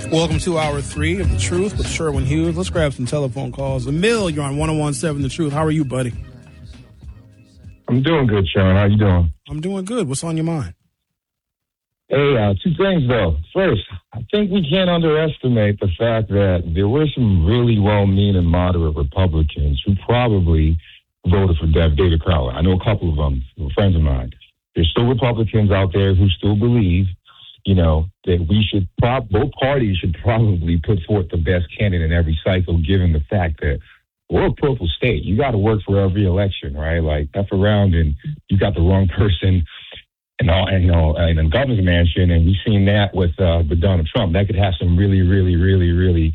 Welcome to Hour 3 of The Truth with Sherwin Hughes. Let's grab some telephone calls. Emil, you're on 101.7 The Truth. How are you, buddy? I'm doing good, Sherwin. How you doing? I'm doing good. What's on your mind? Hey, two things, though. First, I think we can't underestimate the fact that there were some really well-meaning moderate Republicans who probably voted for David Crowley. I know a couple of them, friends of mine. There's still Republicans out there who still believe, that we should, both parties should probably put forth the best candidate in every cycle, given the fact that we're a purple state. You got to work for every election, right? Like, F around and you got the wrong person in the governor's mansion, and we've seen that with Donald Trump. That could have some really, really, really, really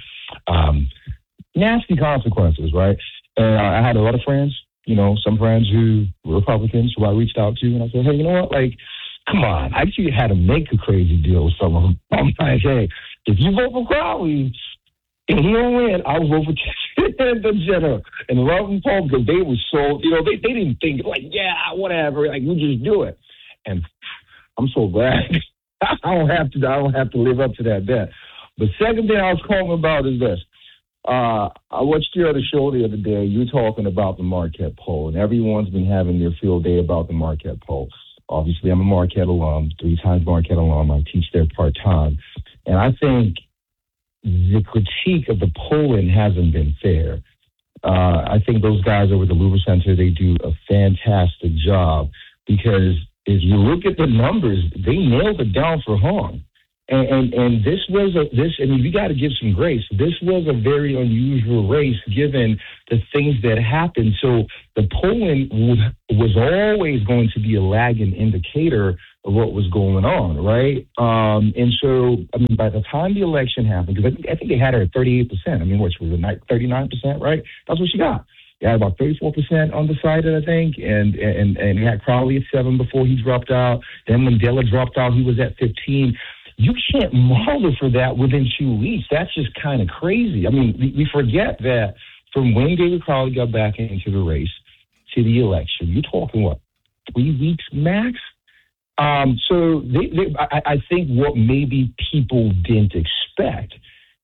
nasty consequences, right? And I had a lot of friends, some friends who were Republicans who I reached out to, and I said, hey, you know what, like, come on. I actually had to make a crazy deal with someone. I'm like, hey, if you vote for Crowley and he don't win, I'll vote for DeGeneres and Logan Paul, because they were so, they didn't think, like, yeah, whatever, like, we just do it. And I'm so glad I don't have to live up to that bet. The second thing I was calling about is this. I watched your other show the other day. You were talking about the Marquette poll, and everyone's been having their field day about the Marquette poll. Obviously, I'm a Marquette alum, 3 times Marquette alum. I teach there part-time. And I think the critique of the polling hasn't been fair. I think those guys over at the Luber Center, they do a fantastic job, because if you look at the numbers, they nailed it down for Hong. And this was you got to give some grace. This was a very unusual race given the things that happened. So the polling was always going to be a lagging indicator of what was going on, right? And so, by the time the election happened, because I think they had her at 38%. Which was 39%, right? That's what she got. They had about 34% undecided, I think, and he had Crowley at 7 before he dropped out. Then Mandela dropped out, he was at 15. You can't model for that within 2 weeks. That's just kind of crazy. We forget that from when David Crowley got back into the race to the election, you're talking, 3 weeks max? So I think what maybe people didn't expect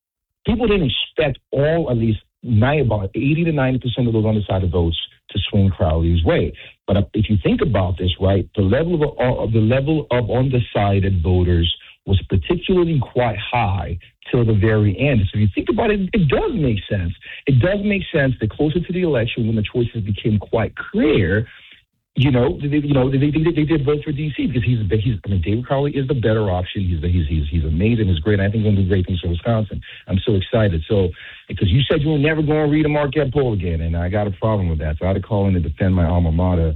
all, at least about 80 to 90% of those undecided votes to swing Crowley's way. But if you think about this, right, the level of undecided voters was particularly quite high till the very end. So if you think about it, it does make sense. It does make sense that closer to the election, when the choices became quite clear, they did vote for DC, because David Crowley is the better option. He's amazing. He's great. I think he's going to do great things for Wisconsin. I'm so excited. So, because you said you were never going to read a Marquette poll again, and I got a problem with that. So I had to call in to defend my alma mater.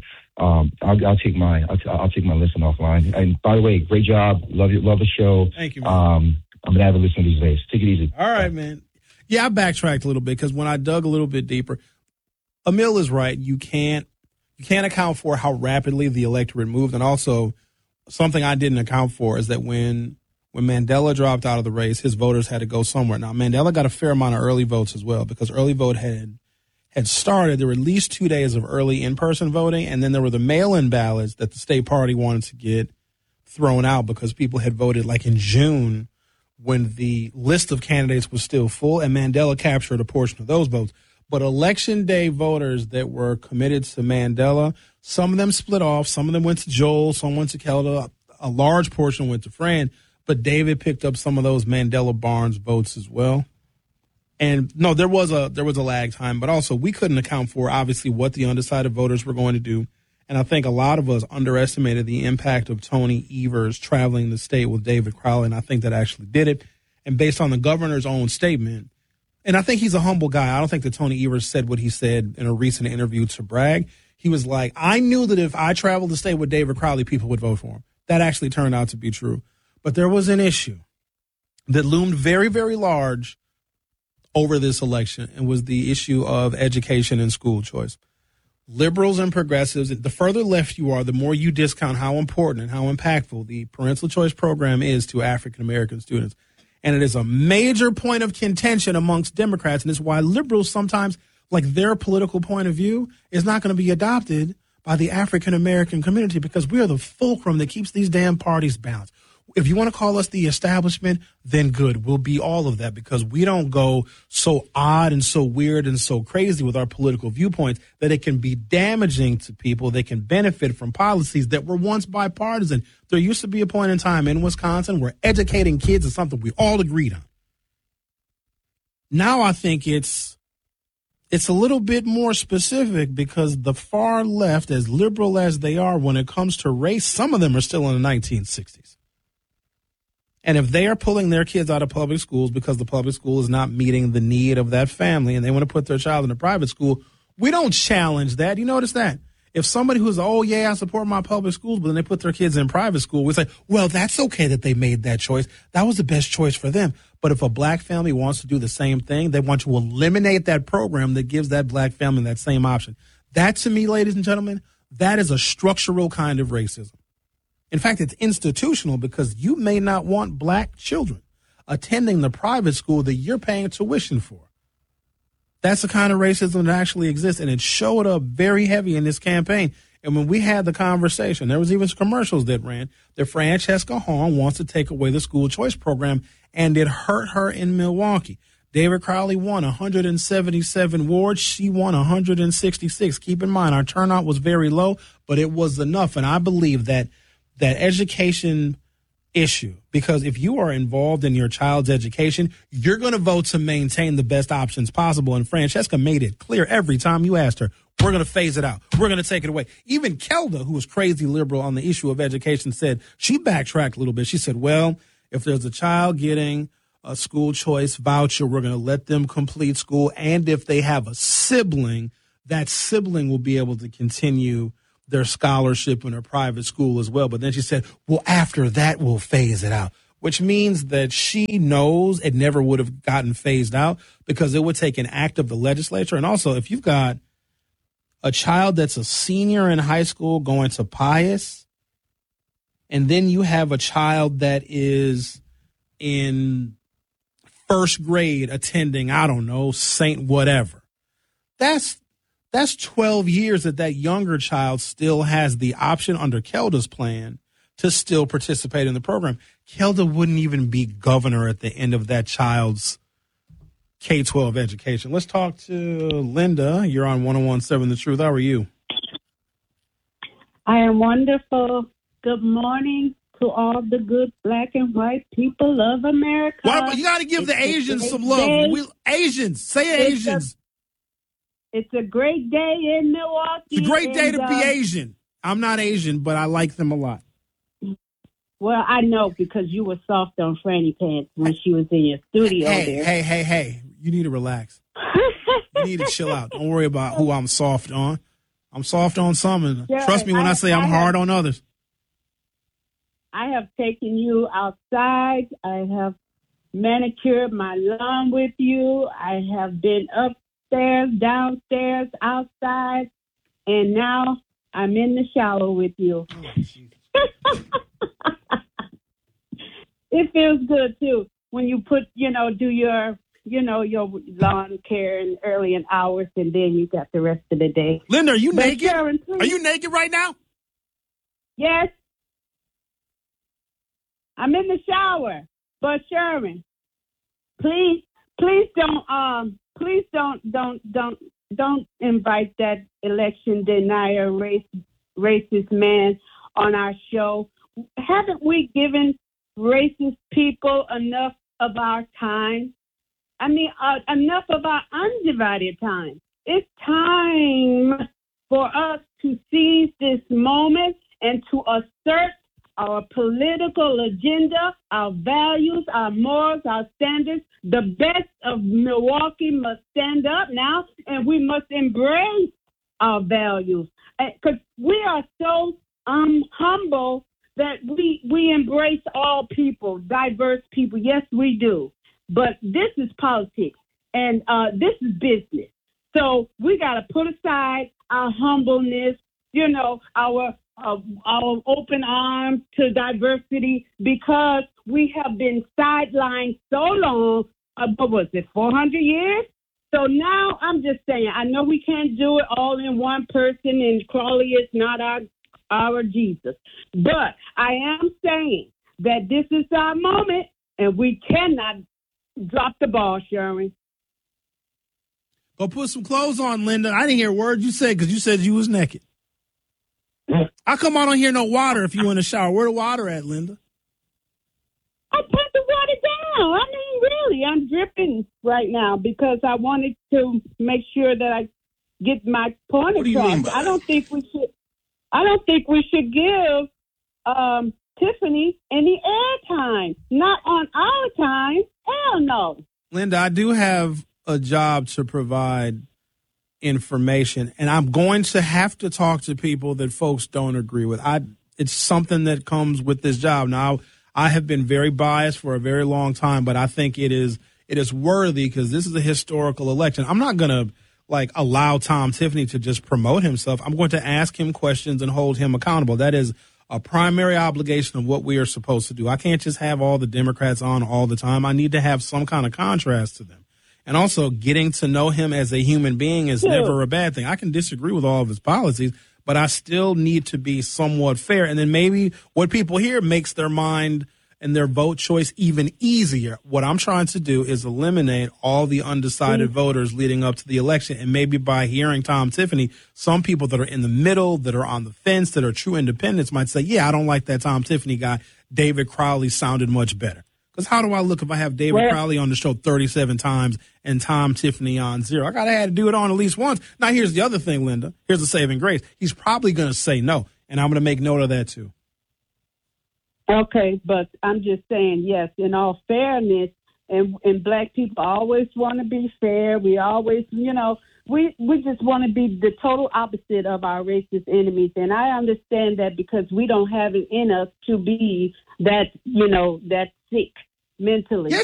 I'll take my listen offline. And by the way, great job. Love the show. Thank you, man. I'm gonna have a listen these days. Take it easy. All right, man. Yeah, I backtracked a little bit, because when I dug a little bit deeper, Emil is right. You can't account for how rapidly the electorate moved, and also something I didn't account for is that when Mandela dropped out of the race, his voters had to go somewhere. Now, Mandela got a fair amount of early votes as well, because early vote had started. There were at least 2 days of early in-person voting, and then there were the mail-in ballots that the state party wanted to get thrown out because people had voted like in June when the list of candidates was still full, and Mandela captured a portion of those votes. But election day voters that were committed to Mandela, some of them split off. Some of them went to Joel, some went to Kelda. A large portion went to Fran, but David picked up some of those Mandela Barnes votes as well. And no, there was a lag time, but also we couldn't account for, obviously, what the undecided voters were going to do. And I think a lot of us underestimated the impact of Tony Evers traveling the state with David Crowley, and I think that actually did it. And based on the governor's own statement, and I think he's a humble guy. I don't think that Tony Evers said what he said in a recent interview to brag. He was like, I knew that if I traveled the state with David Crowley, people would vote for him. That actually turned out to be true. But there was an issue that loomed very, very large over this election, and was the issue of education and school choice. Liberals and progressives, the further left you are, the more you discount how important and how impactful the parental choice program is to African-American students. And it is a major point of contention amongst Democrats, and it's why liberals sometimes, like, their political point of view is not going to be adopted by the African-American community, because we are the fulcrum that keeps these damn parties balanced. If you want to call us the establishment, then good. We'll be all of that because we don't go so odd and so weird and so crazy with our political viewpoints that it can be damaging to people. They can benefit from policies that were once bipartisan. There used to be a point in time in Wisconsin where educating kids is something we all agreed on. Now I think it's a little bit more specific because the far left, as liberal as they are when it comes to race, some of them are still in the 1960s. And if they are pulling their kids out of public schools because the public school is not meeting the need of that family and they want to put their child in a private school, we don't challenge that. You notice that? If somebody who's, oh, yeah, I support my public schools, but then they put their kids in private school, we say, well, that's okay that they made that choice. That was the best choice for them. But if a black family wants to do the same thing, they want to eliminate that program that gives that black family that same option. That, to me, ladies and gentlemen, that is a structural kind of racism. In fact, it's institutional because you may not want black children attending the private school that you're paying tuition for. That's the kind of racism that actually exists, and it showed up very heavy in this campaign. And when we had the conversation, there was even commercials that ran that Francesca Hahn wants to take away the school choice program, and it hurt her in Milwaukee. David Crowley won 177 wards. She won 166. Keep in mind, our turnout was very low, but it was enough. And I believe that education issue, because if you are involved in your child's education, you're going to vote to maintain the best options possible. And Francesca made it clear every time you asked her, we're going to phase it out. We're going to take it away. Even Kelda, who was crazy liberal on the issue of education, said she backtracked a little bit. She said, well, if there's a child getting a school choice voucher, we're going to let them complete school. And if they have a sibling, that sibling will be able to continue their scholarship in a private school as well. But then she said, well, after that, we'll phase it out, which means that she knows it never would have gotten phased out because it would take an act of the legislature. And also, if you've got a child that's a senior in high school going to Pius, and then you have a child that is in first grade attending, I don't know, Saint whatever, that's 12 years that younger child still has the option under Kelda's plan to still participate in the program. Kelda wouldn't even be governor at the end of that child's K-12 education. Let's talk to Linda. You're on 101.7 The Truth. How are you? I am wonderful. Good morning to all the good black and white people of America. You got to give the Asians some love. Asians, say Asians. It's a great day in Milwaukee. It's a great day to be Asian. I'm not Asian, but I like them a lot. Well, I know because you were soft on Franny Pants when she was in your studio there. Hey. You need to relax. You need to chill out. Don't worry about who I'm soft on. I'm soft on some, and trust me when I say I'm hard on others. I have taken you outside. I have manicured my lawn with you. I have been upstairs, downstairs, outside, and now I'm in the shower with you. It feels good too when you do your lawn care in early hours, and then you got the rest of the day. Linda, are you naked? Sharon, are you naked right now? Yes, I'm in the shower. But Sharon, please don't invite that election denier, racist man on our show. Haven't we given racist people enough of our time? I mean, enough of our undivided time. It's time for us to seize this moment and to assert our political agenda, our values, our morals, our standards. The best of Milwaukee must stand up now, and we must embrace our values. Because we are so humble that we embrace all people, diverse people. Yes, we do. But this is politics, and this is business. So we got to put aside our humbleness, our open arms to diversity, because we have been sidelined so long. What was it, 400 years? So now I'm just saying, I know we can't do it all in one person, and Crawley is not our Jesus. But I am saying that this is our moment, and we cannot drop the ball, Sharon. Go put some clothes on, Linda. I didn't hear a word you said because you said you was naked. How come I don't hear no water if you in the shower? Where the water at, Linda? I put the water down. I mean, really, I'm dripping right now because I wanted to make sure that I get my point What do you mean across. by I don't think we should give Tiffany any airtime. Not on our time. Hell no. Linda, I do have a job to provide information, and I'm going to have to talk to people that folks don't agree with. It's something that comes with this job. Now, I have been very biased for a very long time, but I think it is worthy because this is a historical election. I'm not going to allow Tom Tiffany to just promote himself. I'm going to ask him questions and hold him accountable. That is a primary obligation of what we are supposed to do. I can't just have all the Democrats on all the time. I need to have some kind of contrast to them. And also, getting to know him as a human being is never a bad thing. I can disagree with all of his policies, but I still need to be somewhat fair. And then maybe what people hear makes their mind and their vote choice even easier. What I'm trying to do is eliminate all the undecided voters leading up to the election. And maybe by hearing Tom Tiffany, some people that are in the middle, that are on the fence, that are true independents might say, yeah, I don't like that Tom Tiffany guy. David Crowley sounded much better. Because how do I look if I have David Crowley on the show 37 times and Tom Tiffany on 0? I got to have to do it on at least once. Now, here's the other thing, Linda. Here's the saving grace. He's probably going to say no, and I'm going to make note of that, too. Okay, but I'm just saying, yes, in all fairness, and black people always want to be fair. We always, we just want to be the total opposite of our racist enemies. And I understand that because we don't have it in us to be that, that sick mentally. Yes,